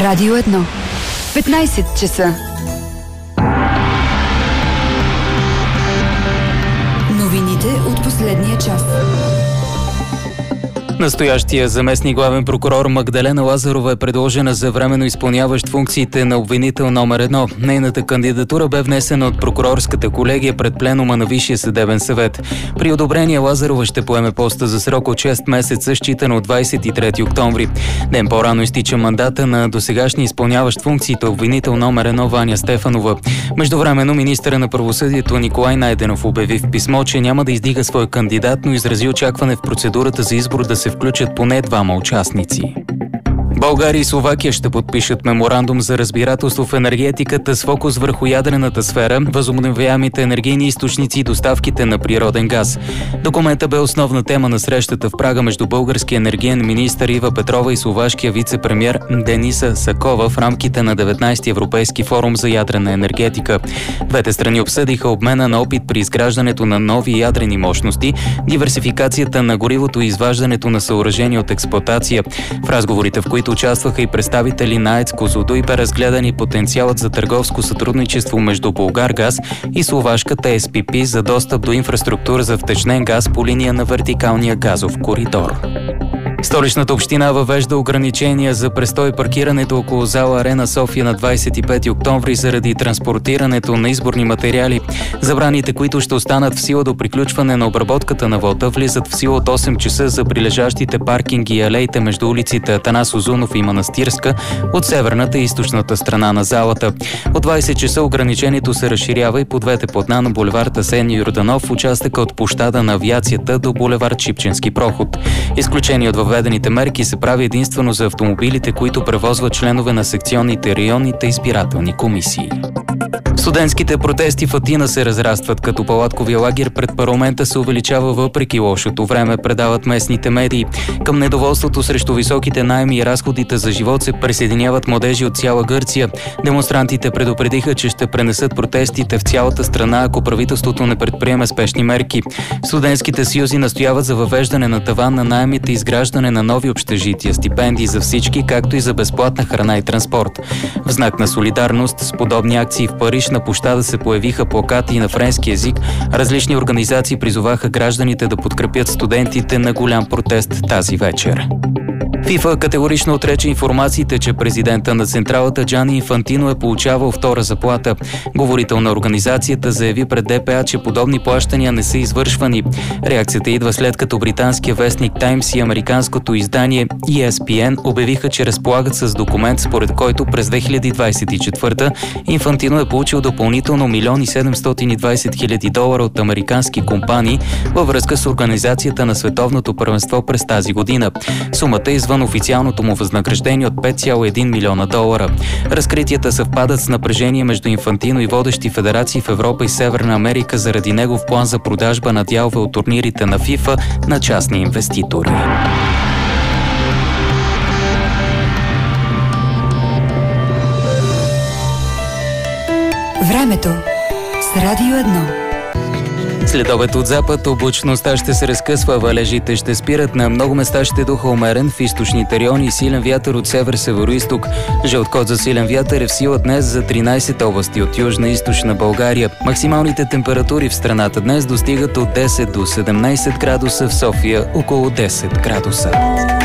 Радио 1. 15 часа. Новините от последния час. Настоящия заместник главен прокурор Магдалена Лазарова е предложена за временно изпълняващ функциите на обвинител номер 1. Нейната кандидатура бе внесена от прокурорската колегия пред пленума на Висшия съдебен съвет. При одобрение Лазарова ще поеме поста за срок от 6 месеца, считано от 23 октомври. Ден по-рано изтича мандата на досегашния изпълняващ функциите обвинител номер 1 Ваня Стефанова. Междувременно министъра на правосъдието Николай Найденов обяви в писмо, че няма да издига свой кандидат, но изрази очакване в процедурата за избор да се включат поне двама участници. България и Словакия ще подпишат меморандум за разбирателство в енергетиката с фокус върху ядрената сфера, възобновяемите енергийни източници и доставките на природен газ. Документът бе основна тема на срещата в Прага между българския енергиен министър Ива Петрова и словашкия вице-премиер Дениса Сакова в рамките на 19-ти Европейски форум за ядрена енергетика. Двете страни обсъдиха обмена на опит при изграждането на нови ядрени мощности, диверсификацията на горивото и изваждането на съоръжения от експлоатация. В разговорите, в които участваха и представители на АЕЦ Козлодуй, бе разгледан и потенциалът за търговско сътрудничество между Булгаргаз и словашката СПП за достъп до инфраструктура за втечнен газ по линия на вертикалния газов коридор. Столичната община въвежда ограничения за престой и паркирането около зала Арена София на 25 октомври заради транспортирането на изборни материали. Забраните, които ще останат в сила до приключване на обработката на вота, влизат в сила от 8 часа за прилежащите паркинги и алеите между улиците Атанас Узунов и Манастирска от северната и източната страна на залата. От 20 часа ограничението се разширява и по двете платна на булевард Асен Йорданов в участъка от площада на авиацията до булевард Шипченски проход. Изключение от въведените мерки се прави единствено за автомобилите, които превозват членове на секционните и районните избирателни комисии. Студентските протести в Атина се разрастват, като палатковия лагер пред парламента се увеличава въпреки лошото време, предават местните медии. Към недоволството срещу високите наеми и разходите за живот се присъединяват младежи от цяла Гърция. Демонстрантите предупредиха, че ще пренесат протестите в цялата страна, ако правителството не предприеме спешни мерки. Студентските съюзи настояват за въвеждане на таван на наемите и изграждане на нови общежития, стипендии за всички, както и за безплатна храна и транспорт. В знак на солидарност с подобни акции в Париж на площада се появиха плакати на френски език. Различни организации призоваха гражданите да подкрепят студентите на голям протест тази вечер. ФИФА категорично отрече информациите, че президента на централата Джани Инфантино е получавал втора заплата. Говорител на организацията заяви пред ДПА, че подобни плащания не са извършвани. Реакцията идва след като британския вестник Таймс и американското издание ESPN обявиха, че разполагат с документ, според който през 2024 Инфантино е получил допълнително $1 720 000 от американски компании във връзка с организацията на световното първенство през тази година. Сумата е извън официалното му възнаграждение от $5,1 милиона. Разкритията съвпадат с напрежение между Инфантино и водещи федерации в Европа и Северна Америка заради негов план за продажба на дялове от турнирите на ФИФА на частни инвеститори. Времето с Радио 1. Следобед от запад облачността ще се разкъсва, валежите ще спират, на много места ще духа умерен, в източните райони силен вятър от север-североизток. Жълт код за силен вятър е в сила днес за 13 области от южна и източна България. Максималните температури в страната днес достигат от 10 до 17 градуса, в София около 10 градуса.